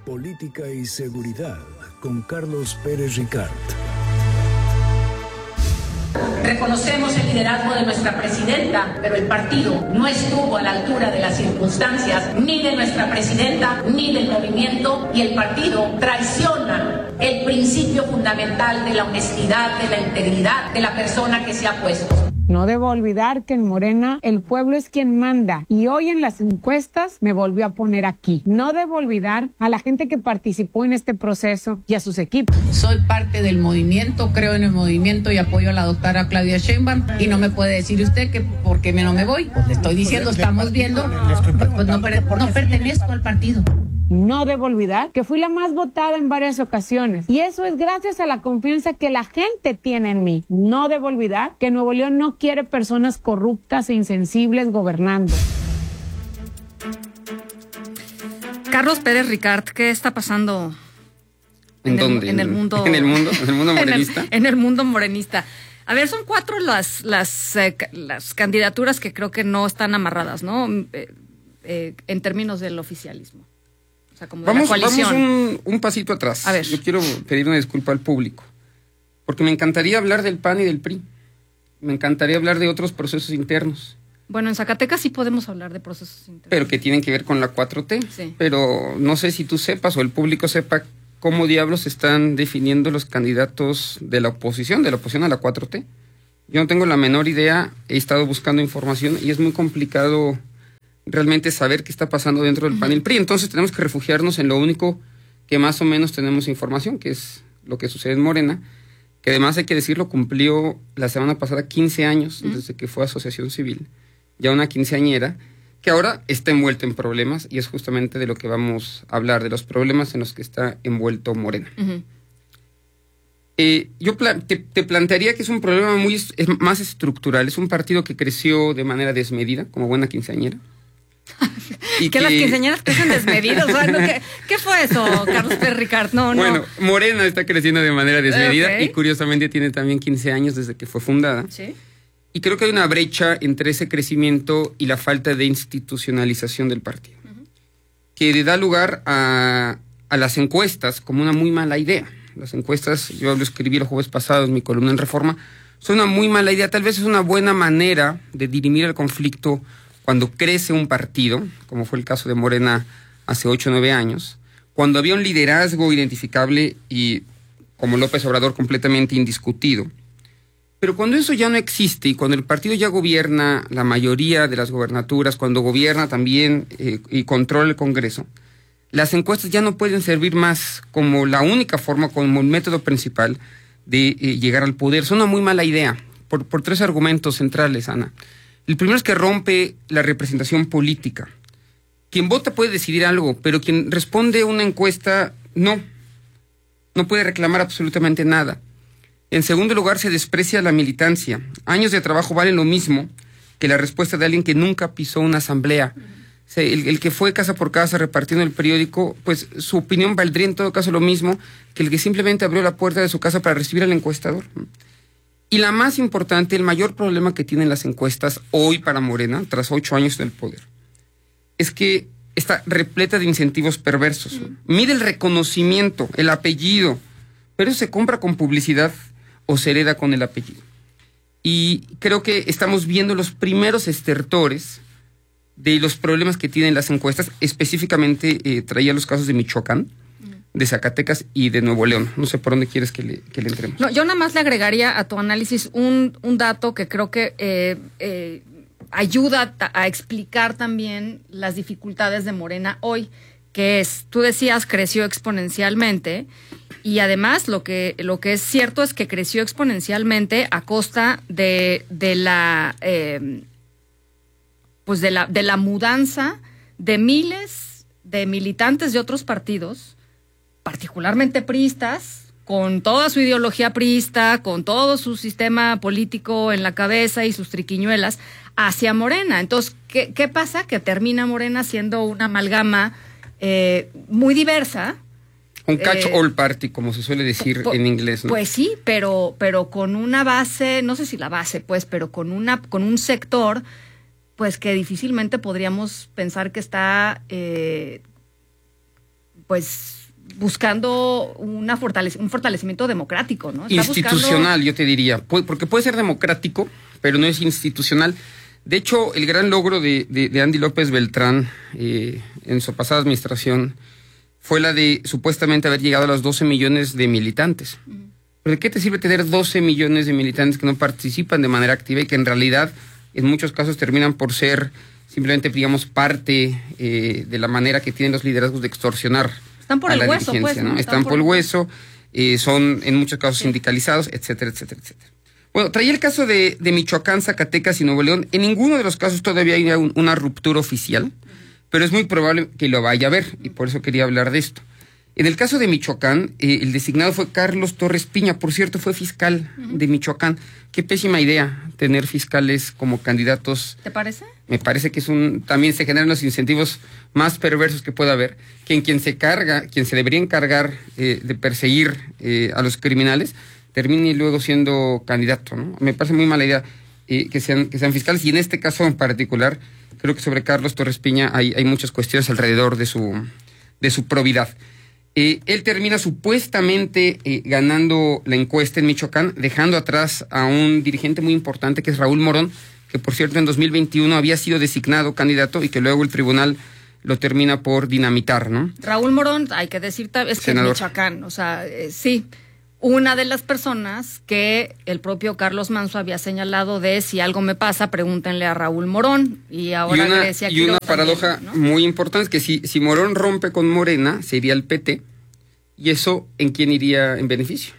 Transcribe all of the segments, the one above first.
Política y Seguridad con Carlos Pérez Ricart. Reconocemos el liderazgo de nuestra presidenta, pero el partido no estuvo a la altura de las circunstancias, ni de nuestra presidenta, ni del movimiento, y el partido traiciona el principio fundamental de la honestidad, de la integridad de la persona que se ha puesto. No debo olvidar que en Morena el pueblo es quien manda y hoy en las encuestas me volvió a poner aquí. No debo olvidar a la gente que participó en este proceso y a sus equipos. Soy parte del movimiento, creo en el movimiento y apoyo a la doctora Claudia Sheinbaum y no me puede decir usted que por qué no me voy. Pues le estoy diciendo, estamos viendo, pues no pertenezco al partido. No debo olvidar que fui la más votada en varias ocasiones y eso es gracias a la confianza que la gente tiene en mí. No debo olvidar que Nuevo León no quiere personas corruptas e insensibles gobernando. Carlos Pérez Ricart, ¿qué está pasando en el mundo morenista? En el mundo morenista. A ver, son 4 las candidaturas que creo que no están amarradas, ¿no? En términos del oficialismo. O sea, como de la coalición. Vamos un pasito atrás. A ver. Yo quiero pedir una disculpa al público, porque me encantaría hablar del PAN y del PRI. Me encantaría hablar de otros procesos internos. Bueno, en Zacatecas sí podemos hablar de procesos internos. Pero que tienen que ver con la 4T. Sí. Pero no sé si tú sepas o el público sepa cómo diablos están definiendo los candidatos de la oposición a la 4T. Yo no tengo la menor idea, he estado buscando información y es muy complicado realmente saber qué está pasando dentro del PAN y el PRI. Entonces tenemos que refugiarnos en lo único que más o menos tenemos información, que es lo que sucede en Morena, que además hay que decirlo, cumplió la semana pasada 15 años desde que fue asociación civil, ya una quinceañera, que ahora está envuelta en problemas y es justamente de lo que vamos a hablar, de los problemas en los que está envuelto Morena. Yo te plantearía que es un problema más estructural, es un partido que creció de manera desmedida, como buena quinceañera. Y que las quinceañeras crecen desmedidas. O sea, ¿qué fue eso, Carlos Pérez Ricart? No. Bueno, Morena está creciendo de manera desmedida y curiosamente tiene también 15 años desde que fue fundada. Sí. Y creo que hay una brecha entre ese crecimiento y la falta de institucionalización del partido, que da lugar a las encuestas como una muy mala idea. Las encuestas, yo lo escribí el jueves pasado en mi columna en Reforma, son una muy mala idea. Tal vez es una buena manera de dirimir el conflicto cuando crece un partido, como fue el caso de Morena hace 8 o 9 años, cuando había un liderazgo identificable y, como López Obrador, completamente indiscutido. Pero cuando eso ya no existe y cuando el partido ya gobierna la mayoría de las gobernaturas, cuando gobierna también y controla el Congreso, las encuestas ya no pueden servir más como la única forma, como el método principal de llegar al poder. Es una muy mala idea, por 3 argumentos centrales, Ana. El primero es que rompe la representación política. Quien vota puede decidir algo, pero quien responde a una encuesta no puede reclamar absolutamente nada. En segundo lugar, se desprecia la militancia. Años de trabajo valen lo mismo que la respuesta de alguien que nunca pisó una asamblea. O sea, el que fue casa por casa repartiendo el periódico, pues su opinión valdría en todo caso lo mismo que el que simplemente abrió la puerta de su casa para recibir al encuestador. Y la más importante, el mayor problema que tienen las encuestas hoy para Morena, tras 8 años del poder, es que está repleta de incentivos perversos. Mide el reconocimiento, el apellido, pero se compra con publicidad o se hereda con el apellido. Y creo que estamos viendo los primeros estertores de los problemas que tienen las encuestas. Específicamente traía los casos de Michoacán, de Zacatecas y de Nuevo León. No sé por dónde quieres que le entremos. No, yo nada más le agregaría a tu análisis un dato que creo que ayuda a explicar también las dificultades de Morena hoy, que es, tú decías, creció exponencialmente y además lo que es cierto es que creció exponencialmente a costa de la mudanza de miles de militantes de otros partidos, particularmente priistas, con toda su ideología priista, con todo su sistema político en la cabeza y sus triquiñuelas, hacia Morena. Entonces, ¿qué pasa? Que termina Morena siendo una amalgama muy diversa. Un catch-all party, como se suele decir en inglés, ¿no? Pues sí, pero con una base, no sé si la base, pues, pero con un sector, pues, que difícilmente podríamos pensar que está, pues, buscando un fortalecimiento democrático, ¿no? Institucional, yo te diría, porque puede ser democrático, pero no es institucional. De hecho, el gran logro de Andy López Beltrán en su pasada administración fue la de supuestamente haber llegado a los 12 millones de militantes. ¿Pero de qué te sirve tener 12 millones de militantes que no participan de manera activa y que en realidad en muchos casos terminan por ser simplemente, digamos, parte de la manera que tienen los liderazgos de extorsionar Están por a el la hueso, dirigencia, pues, ¿no? Están por el hueso, son en muchos casos sindicalizados, etcétera, etcétera, etcétera. Bueno, traía el caso de Michoacán, Zacatecas y Nuevo León. En ninguno de los casos todavía hay una ruptura oficial, pero es muy probable que lo vaya a haber, y por eso quería hablar de esto. En el caso de Michoacán, el designado fue Carlos Torres Piña, por cierto, fue fiscal de Michoacán. Qué pésima idea tener fiscales como candidatos. ¿Te parece? Me parece que también se generan los incentivos más perversos que pueda haber, que quien se debería encargar de perseguir a los criminales, termine luego siendo candidato, ¿no? Me parece muy mala idea que sean fiscales, y en este caso en particular, creo que sobre Carlos Torres Piña hay muchas cuestiones alrededor de su probidad. Él termina supuestamente ganando la encuesta en Michoacán, dejando atrás a un dirigente muy importante que es Raúl Morón, que por cierto en 2021 había sido designado candidato y que luego el tribunal lo termina por dinamitar, ¿no? Raúl Morón, hay que decir, es que es Michoacán, o sea, sí, una de las personas que el propio Carlos Manso había señalado de si algo me pasa, pregúntenle a Raúl Morón, y ahora Grecia Quiroz. Y una paradoja también, ¿no? Muy importante es que si Morón rompe con Morena, se iría al PT, y eso, ¿en quién iría en beneficio?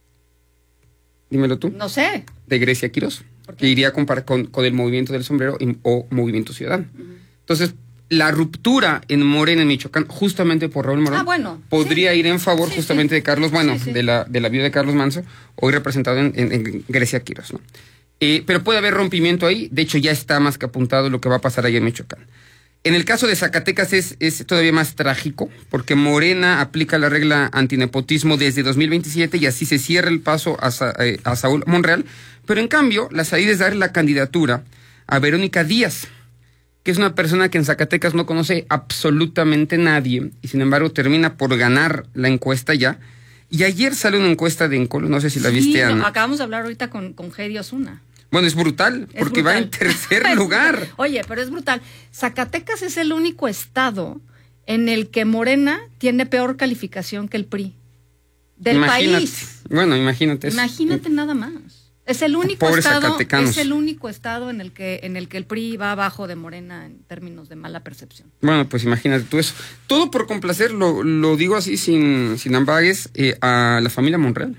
Dímelo tú. No sé. De Grecia Quiroz, que iría con el Movimiento del Sombrero o Movimiento Ciudadano. Entonces, la ruptura en Morena, en Michoacán, justamente por Raúl Morón, podría ir en favor justamente de Carlos, de la viuda de Carlos Manso, hoy representado en Grecia Quiroz, ¿no? Pero puede haber rompimiento ahí, de hecho ya está más que apuntado lo que va a pasar ahí en Michoacán. En el caso de Zacatecas es todavía más trágico, porque Morena aplica la regla antinepotismo desde 2027 y así se cierra el paso a Saúl Monreal, pero en cambio la salida es darle la candidatura a Verónica Díaz, que es una persona que en Zacatecas no conoce absolutamente nadie, y sin embargo termina por ganar la encuesta ya. Y ayer sale una encuesta de Encolo, no sé si la viste, Ana. Acabamos de hablar ahorita con Heidi Osuna. Bueno, es brutal, porque va en tercer lugar. Oye, pero es brutal. Zacatecas es el único estado en el que Morena tiene peor calificación que el PRI del país. Bueno, imagínate eso. Imagínate nada más. Es el único estado en el que el PRI va abajo de Morena en términos de mala percepción. Bueno, pues imagínate tú eso. Todo por complacer, lo digo así sin ambages, a la familia Monreal.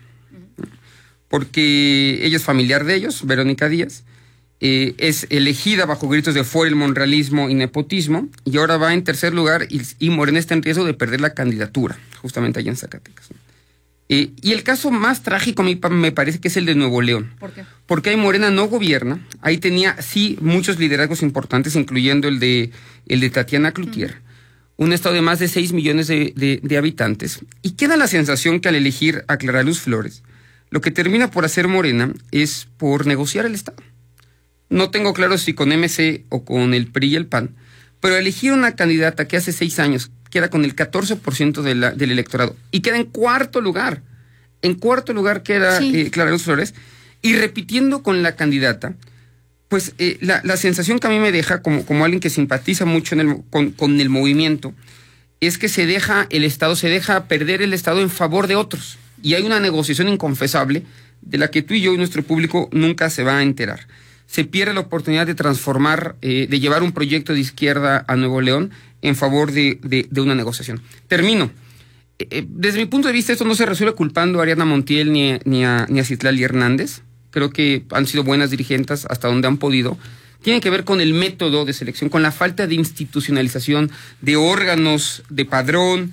Porque ella es familiar de ellos, Verónica Díaz, es elegida bajo gritos de fuera el monrealismo y nepotismo, y ahora va en tercer lugar y Morena está en riesgo de perder la candidatura, justamente allá en Zacatecas. Y el caso más trágico a mí me parece que es el de Nuevo León. ¿Por qué? Porque ahí Morena no gobierna, ahí tenía sí muchos liderazgos importantes, incluyendo el de Tatiana Cloutier, un estado de más de 6 millones de habitantes, y queda la sensación que al elegir a Clara Luz Flores, lo que termina por hacer Morena es por negociar el Estado. No tengo claro si con MC o con el PRI y el PAN, pero elegir una candidata que hace 6 años queda con el 14% del electorado y queda en cuarto lugar. En cuarto lugar queda Clara Luz Flores, y repitiendo con la candidata, pues la sensación que a mí me deja como alguien que simpatiza mucho con el movimiento es que se deja perder el Estado en favor de otros. Y hay una negociación inconfesable de la que tú y yo y nuestro público nunca se va a enterar. Se pierde la oportunidad de transformar, de llevar un proyecto de izquierda a Nuevo León en favor de una negociación. Termino. Desde mi punto de vista, esto no se resuelve culpando a Ariadna Montiel ni a Citlali Hernández. Creo que han sido buenas dirigentes hasta donde han podido. Tiene que ver con el método de selección, con la falta de institucionalización de órganos, de padrón,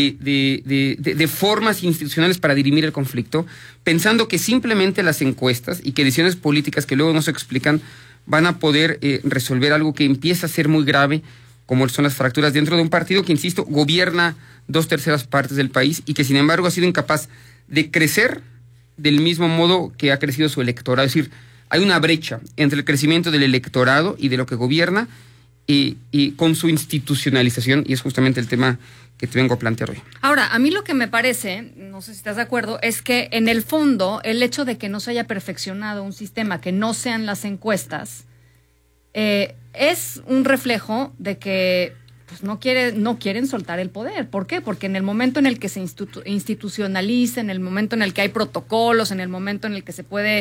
de formas institucionales para dirimir el conflicto, pensando que simplemente las encuestas y que decisiones políticas que luego no se explican van a poder resolver algo que empieza a ser muy grave, como son las fracturas dentro de un partido que, insisto, gobierna 2/3 partes del país y que, sin embargo, ha sido incapaz de crecer del mismo modo que ha crecido su electorado. Es decir, hay una brecha entre el crecimiento del electorado y de lo que gobierna y con su institucionalización, y es justamente el tema que te vengo a plantear hoy. Ahora, a mí lo que me parece, no sé si estás de acuerdo, es que en el fondo el hecho de que no se haya perfeccionado un sistema, que no sean las encuestas, es un reflejo de que pues no quieren soltar el poder. ¿Por qué? Porque en el momento en el que se institucionaliza, en el momento en el que hay protocolos, en el momento en el que se puede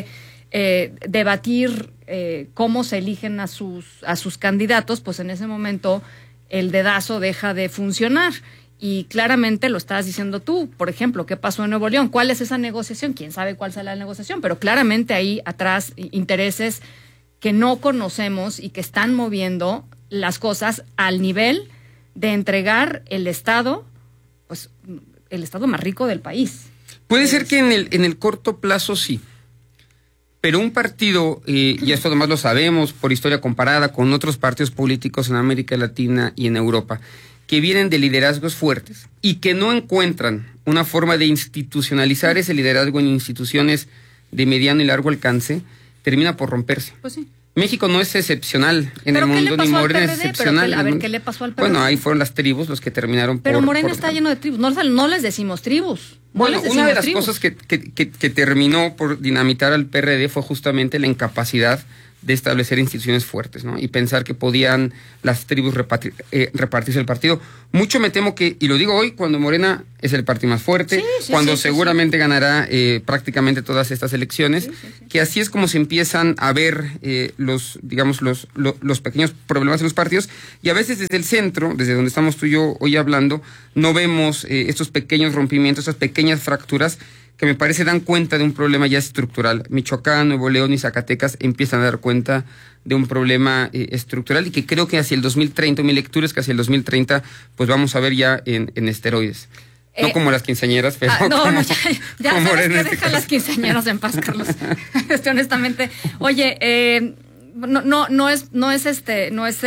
debatir cómo se eligen a sus candidatos, pues en ese momento el dedazo deja de funcionar. Y claramente lo estabas diciendo tú, por ejemplo, ¿qué pasó en Nuevo León? ¿Cuál es esa negociación? ¿Quién sabe cuál será la negociación? Pero claramente hay atrás intereses que no conocemos y que están moviendo las cosas al nivel de entregar el Estado, pues el Estado más rico del país. Puede ser que en el corto plazo sí, pero un partido, y esto además lo sabemos por historia comparada con otros partidos políticos en América Latina y en Europa, que vienen de liderazgos fuertes y que no encuentran una forma de institucionalizar ese liderazgo en instituciones de mediano y largo alcance, termina por romperse. Pues sí. México no es excepcional en el mundo, ni Morena es excepcional. A ver, ¿qué le pasó al PRD? Bueno, ahí fueron las tribus los que terminaron Pero Morena está lleno de tribus, no les decimos tribus. Bueno, una de las cosas que terminó por dinamitar al PRD fue justamente la incapacidad de establecer instituciones fuertes, ¿no? Y pensar que podían las tribus repartirse el partido. Mucho me temo que, y lo digo hoy, cuando Morena es el partido más fuerte, cuando seguramente ganará prácticamente todas estas elecciones, que así es como se empiezan a ver los pequeños problemas en los partidos, y a veces desde el centro, desde donde estamos tú y yo hoy hablando, no vemos estos pequeños rompimientos, estas pequeñas fracturas que me parece dan cuenta de un problema ya estructural. Michoacán, Nuevo León y Zacatecas empiezan a dar cuenta de un problema estructural, y que creo que hacia el 2030, mi lectura es que hacia el 2030, pues vamos a ver ya en esteroides. No como las quinceañeras, pero ya como sabes que deja las quinceañeras en paz, Carlos. Honestamente. Oye, no es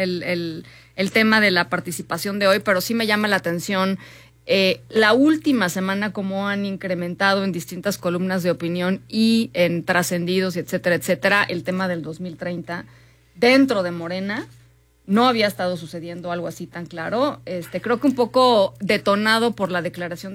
el tema de la participación de hoy, pero sí me llama la atención la última semana cómo han incrementado en distintas columnas de opinión y en trascendidos, y etcétera, el tema del 2030 dentro de Morena. No había estado sucediendo algo así tan claro. Creo que un poco detonado por la declaración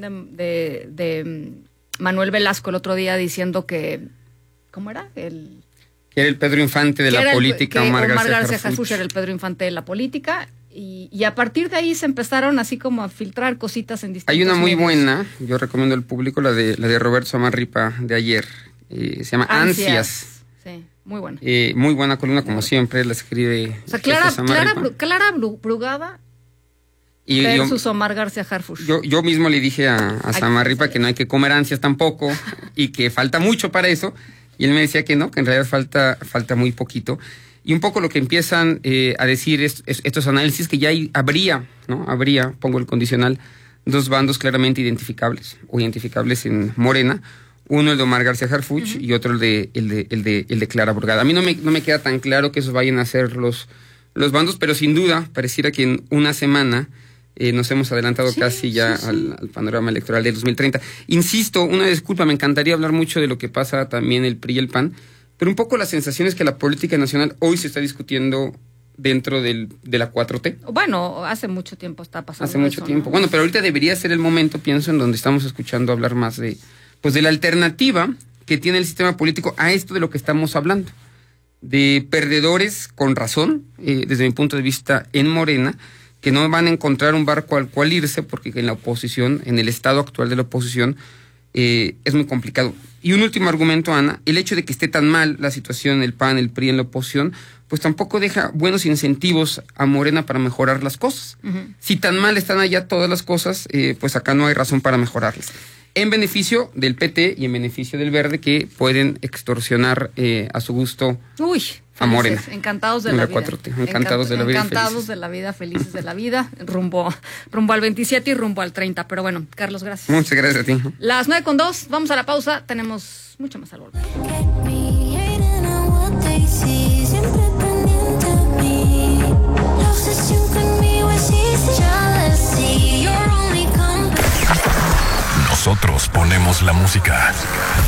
de Manuel Velasco el otro día diciendo que, ¿cómo era? Que era el Pedro Infante de la política. Omar García Harfuch era el Pedro Infante de la política. Y a partir de ahí se empezaron así como a filtrar cositas en distintos Hay una muy medios. buena, yo recomiendo al público, la de Roberto Samarripa de ayer. Se llama Ansias. Sí, muy buena. Muy buena columna, como siempre, la escribe. O sea, Clara Brugada versus Omar García Harfuch. Yo mismo le dije a Samarripa que no hay que comer ansias tampoco y que falta mucho para eso. Y él me decía que no, que en realidad falta muy poquito. Y un poco lo que empiezan a decir estos análisis, que ya habría, pongo el condicional, dos bandos claramente identificables en Morena. Uno el de Omar García Harfuch y otro el de Clara Brugada. A mí no me queda tan claro que esos vayan a ser los bandos, pero sin duda pareciera que en una semana nos hemos adelantado casi ya al panorama electoral del 2030. Insisto, una disculpa, me encantaría hablar mucho de lo que pasa también el PRI y el PAN, pero un poco la sensación es que la política nacional hoy se está discutiendo dentro de la 4T. Bueno, hace mucho tiempo está pasando Hace mucho eso, tiempo. ¿no? Bueno, pero ahorita debería ser el momento, pienso, en donde estamos escuchando hablar más de la alternativa que tiene el sistema político a esto de lo que estamos hablando. De perdedores con razón, desde mi punto de vista, en Morena, que no van a encontrar un barco al cual irse, porque en la oposición, en el estado actual de la oposición, es muy complicado. Y un último argumento, Ana, el hecho de que esté tan mal la situación, el PAN, el PRI en la oposición, pues tampoco deja buenos incentivos a Morena para mejorar las cosas. Si tan mal están allá todas las cosas, pues acá no hay razón para mejorarlas. En beneficio del PT y en beneficio del Verde, que pueden extorsionar a su gusto a Morena. Encantados de la vida. 4T, encantados de la vida. Encantados de la vida, felices de la vida, rumbo al 27 y rumbo al 30. Pero bueno, Carlos, gracias. Muchas gracias a ti. Las 9:02, vamos a la pausa, tenemos mucho más al volver. Nosotros ponemos la música.